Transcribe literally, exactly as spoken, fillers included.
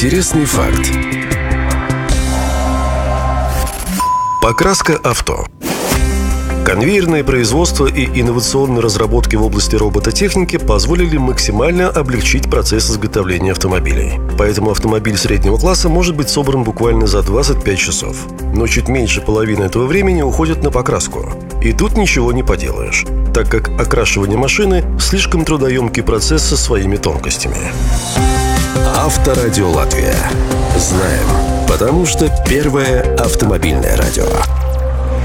Интересный факт. Покраска авто. Конвейерное производство и инновационные разработки в области робототехники позволили максимально облегчить процесс изготовления автомобилей. Поэтому автомобиль среднего класса может быть собран буквально за двадцать пять часов. Но чуть меньше половины этого времени уходит на покраску. И тут ничего не поделаешь, так как окрашивание машины – слишком трудоемкий процесс со своими тонкостями. Авторадио Латвия. Знаем, потому что первое автомобильное радио.